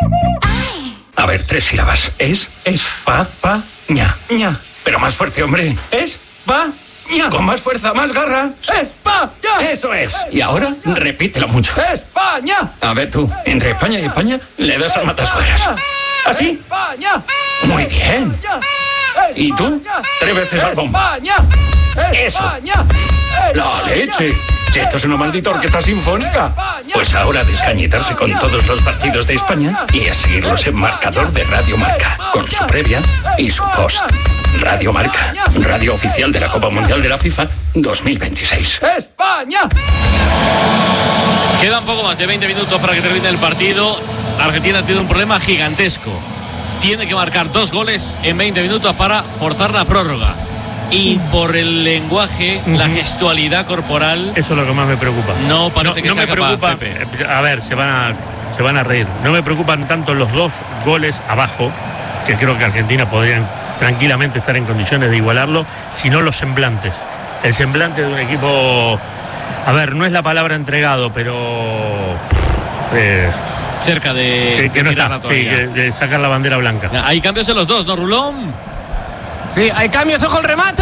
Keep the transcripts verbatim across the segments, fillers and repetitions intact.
A ver, tres sílabas. Es, es, pa, pa, ña, ña. Pero más fuerte, hombre. Es, pa, ña. Con más fuerza, más garra. España. Eso es. Y ahora, repítelo mucho. España. A ver tú, entre España y España, le das al matasuegras. ¿Así? España. Muy bien. ¿Y tú? Tres veces al bombo. Eso. La leche. ¿Esto es una maldita orquesta sinfónica? Pues ahora a descañitarse con todos los partidos de España y a seguirlos en marcador de Radio Marca, con su previa y su post. Radio Marca, radio oficial de la Copa Mundial de la FIFA dos mil veintiséis. ¡España! Queda un poco más de veinte minutos para que termine el partido. Argentina tiene un problema gigantesco. Tiene que marcar dos goles en veinte minutos para forzar la prórroga. Y por el lenguaje, uh-huh. la gestualidad corporal, eso es lo que más me preocupa. No parece no, que no sea me capaz, preocupa, Pepe. A ver, se van a, se van a reír. No me preocupan tanto los dos goles abajo, que creo que Argentina podrían tranquilamente estar en condiciones de igualarlo, sino los semblantes. El semblante de un equipo, a ver, no es la palabra entregado, pero eh, cerca de, que, que de no está, sí, de, de sacar la bandera blanca. Hay cambios en los dos, ¿no, Rulón? Sí, hay cambios, ojo el remate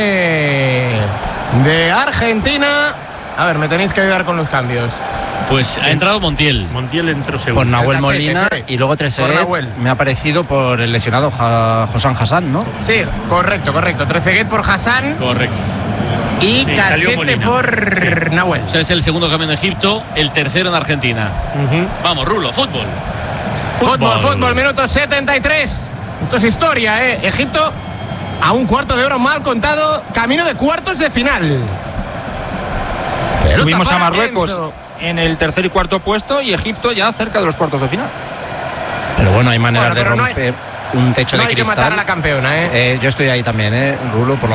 de Argentina. A ver, me tenéis que ayudar con los cambios. Pues ha entrado Montiel. Montiel entró segundo. Por Nahuel Molina y luego Trezeguet me ha parecido por el lesionado Josán Hassan, ¿no? Sí, correcto, correcto. Trezeguet por Hassan. Correcto. Y sí, Cachete por sí. Nahuel. O sea, es el segundo cambio en Egipto, el tercero en Argentina. Uh-huh. Vamos, Rulo, fútbol. Fútbol, fútbol, fútbol, minuto setenta y tres. Esto es historia, ¿eh? Egipto a un cuarto de hora mal contado, camino de cuartos de final. Pelota Tuvimos a Marruecos Enzo. En el tercer y cuarto puesto y Egipto ya cerca de los cuartos de final. Pero bueno, hay manera bueno, de romper no hay, un techo no de hay cristal. Que matar a la campeona, ¿eh? Eh, yo estoy ahí también, ¿eh, Rulo? Por lo